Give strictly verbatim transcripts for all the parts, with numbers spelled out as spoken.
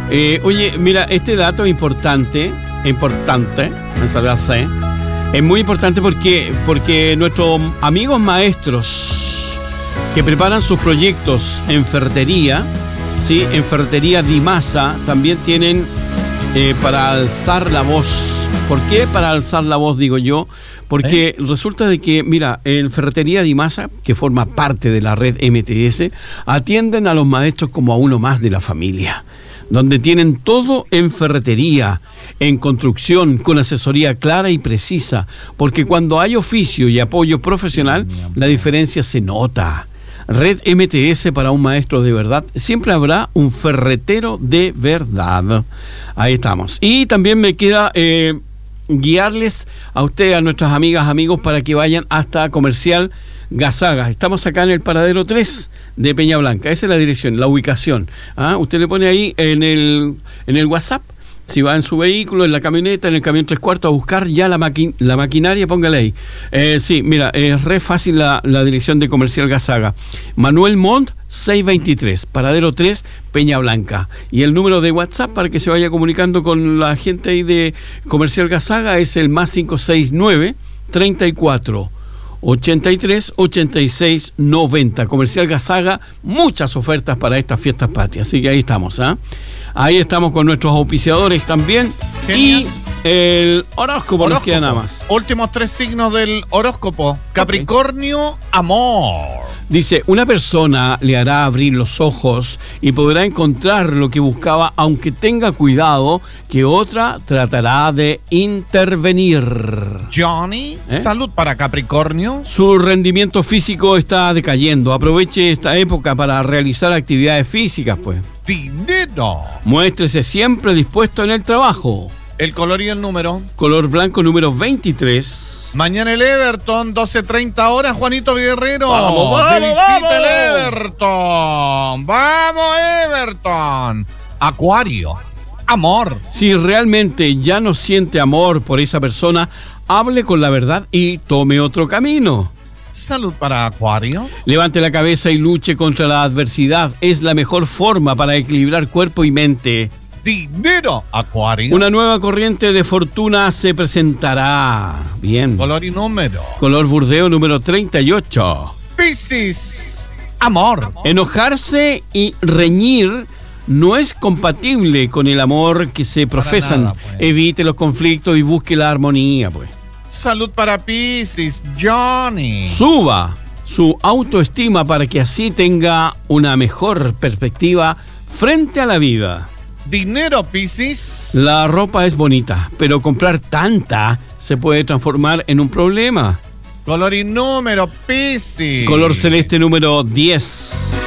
Eh, oye, mira, este dato es importante, importante, me salió así. Es muy importante porque, porque nuestros amigos maestros que preparan sus proyectos en ferretería, ¿sí? En ferretería Dimasa, también tienen eh, para alzar la voz. ¿Por qué para alzar la voz, digo yo? Porque ¿Eh? resulta de que, mira, en Ferretería Dimasa, que forma parte de la red M T S, atienden a los maestros como a uno más de la familia, donde tienen todo en ferretería, en construcción, con asesoría clara y precisa, porque cuando hay oficio y apoyo profesional, la diferencia se nota. Red M T S para un maestro de verdad, siempre habrá un ferretero de verdad. Ahí estamos. Y también me queda eh, guiarles a ustedes, a nuestras amigas, amigos, para que vayan hasta Comercial Gazaga. Estamos acá en el paradero tres de Peña Blanca. Esa es la dirección, la ubicación. ¿Ah? Usted le pone ahí en el, en el WhatsApp, si va en su vehículo, en la camioneta, en el camión tres cuartos, a buscar ya la, maqui- la maquinaria, póngale ahí. Eh, sí, mira, es re fácil la, la dirección de Comercial Gazaga. Manuel Montt, seiscientos veintitrés, paradero tres, Peña Blanca. Y el número de WhatsApp para que se vaya comunicando con la gente ahí de Comercial Gazaga es el más cinco seis nueve, treinta y cuatro, ochenta y tres, ochenta y seis, noventa. Comercial Gazaga, muchas ofertas para estas fiestas patrias. Así que ahí estamos, ¿ah? ¿eh? Ahí estamos con nuestros auspiciadores también. Genial. Y el horóscopo, horóscopo nos queda nada más. Últimos tres signos del horóscopo. Capricornio, okay. Amor. Dice, una persona le hará abrir los ojos y podrá encontrar lo que buscaba, aunque tenga cuidado que otra tratará de intervenir. Johnny, ¿Eh? salud para Capricornio. Su rendimiento físico está decayendo. Aproveche esta época para realizar actividades físicas, pues. Dinero. Muéstrese siempre dispuesto en el trabajo. El color y el número. Color blanco número veintitrés. Mañana el Everton, doce treinta horas, Juanito Guerrero. Vamos, vamos, de visita vamos. el Everton. Vamos, Everton. Acuario, amor. Si realmente ya no siente amor por esa persona, hable con la verdad y tome otro camino. Salud para Acuario. Levante la cabeza y luche contra la adversidad. Es la mejor forma para equilibrar cuerpo y mente. Dinero, Acuario. Una nueva corriente de fortuna se presentará. Bien. Color y número. Color burdeo número treinta y ocho. Piscis, amor. Enojarse y reñir no es compatible con el amor que se profesan. Nada, pues. Evite los conflictos y busque la armonía, pues. Salud para Piscis, Johnny. Suba su autoestima para que así tenga una mejor perspectiva frente a la vida. Dinero, Piscis. La ropa es bonita, pero comprar tanta se puede transformar en un problema. Color y número, Piscis. Color celeste número diez.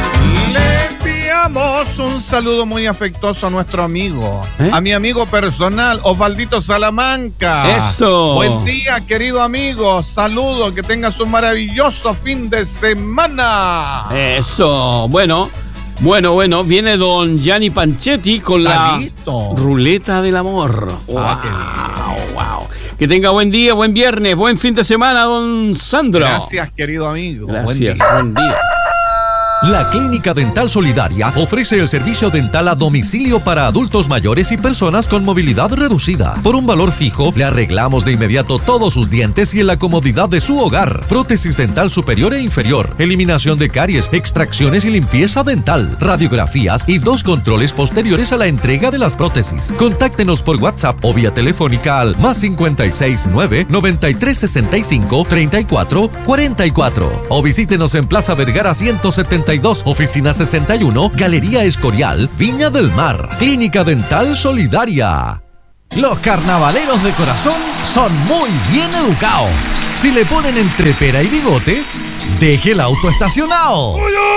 Le enviamos un saludo muy afectuoso a nuestro amigo, ¿Eh? a mi amigo personal, Osvaldito Salamanca. ¡Eso! Buen día, querido amigo. Saludo, que tengas un maravilloso fin de semana. Eso, bueno. Bueno, bueno, viene don Gianni Panchetti con la listo. Ruleta del amor. Wow, Ah, wow. Que tenga buen día, buen viernes, buen fin de semana, don Sandro. Gracias, querido amigo. Gracias, Buen día. buen día. La Clínica Dental Solidaria ofrece el servicio dental a domicilio para adultos mayores y personas con movilidad reducida. Por un valor fijo, le arreglamos de inmediato todos sus dientes y en la comodidad de su hogar. Prótesis dental superior e inferior, eliminación de caries, extracciones y limpieza dental, radiografías y dos controles posteriores a la entrega de las prótesis. Contáctenos por WhatsApp o vía telefónica al más cincuenta y seis nueve, noventa y tres sesenta y cinco, treinta y cuatro cuarenta y cuatro o visítenos en Plaza Vergara ciento setenta y dos, Oficina sesenta y uno, Galería Escorial, Viña del Mar. Clínica Dental Solidaria. Los carnavaleros de corazón son muy bien educados. Si le ponen entre pera y bigote, deje el auto estacionado.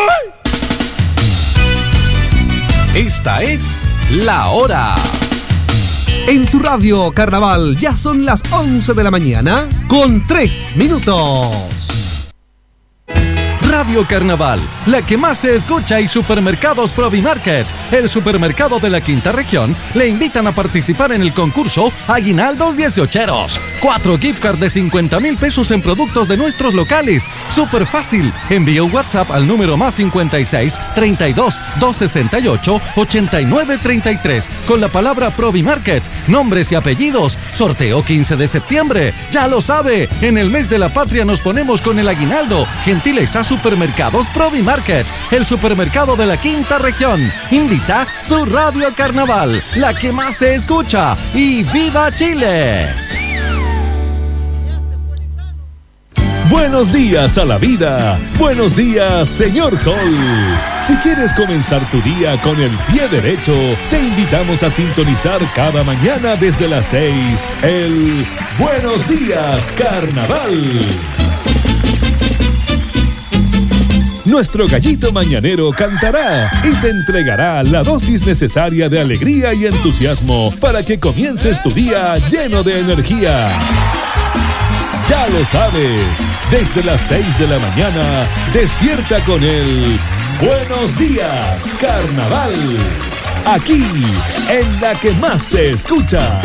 Esta es La Hora. En su radio Carnaval ya son las once de la mañana con tres minutos. Radio Carnaval, la que más se escucha, y Supermercados Provimarket, el supermercado de la Quinta Región, le invitan a participar en el concurso Aguinaldos dieciocheros. Cuatro gift cards de cincuenta mil pesos en productos de nuestros locales. Súper fácil. Envía un WhatsApp al número más cincuenta y seis, treinta y dos, doscientos sesenta y ocho, ochenta y nueve treinta y tres con la palabra Provimarket, nombres y apellidos. Sorteo quince de septiembre. Ya lo sabe, en el mes de la patria nos ponemos con el aguinaldo. Gentileza Supermercados Provimarket, el supermercado de la Quinta Región. Invita su Radio Carnaval, la que más se escucha. ¡Y viva Chile! Buenos días a la vida. Buenos días, señor Sol. Si quieres comenzar tu día con el pie derecho, te invitamos a sintonizar cada mañana desde las seis el Buenos Días Carnaval. Nuestro gallito mañanero cantará y te entregará la dosis necesaria de alegría y entusiasmo para que comiences tu día lleno de energía. Ya lo sabes, desde las seis de la mañana, despierta con el Buenos Días Carnaval, aquí en la que más se escucha.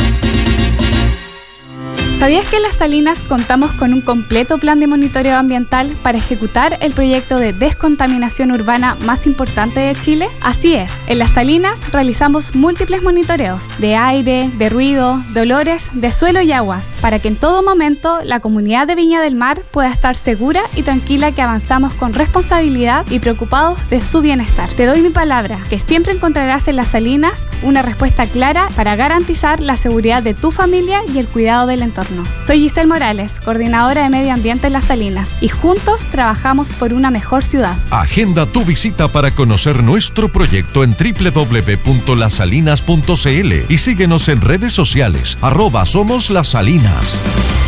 ¿Sabías que en Las Salinas contamos con un completo plan de monitoreo ambiental para ejecutar el proyecto de descontaminación urbana más importante de Chile? Así es, en Las Salinas realizamos múltiples monitoreos de aire, de ruido, de olores, de suelo y aguas, para que en todo momento la comunidad de Viña del Mar pueda estar segura y tranquila que avanzamos con responsabilidad y preocupados de su bienestar. Te doy mi palabra, que siempre encontrarás en Las Salinas una respuesta clara para garantizar la seguridad de tu familia y el cuidado del entorno. Soy Giselle Morales, coordinadora de Medio Ambiente en Las Salinas, y juntos trabajamos por una mejor ciudad. Agenda tu visita para conocer nuestro proyecto en doble u doble u doble u punto las salinas punto c l y síguenos en redes sociales, arroba Somos Las Salinas.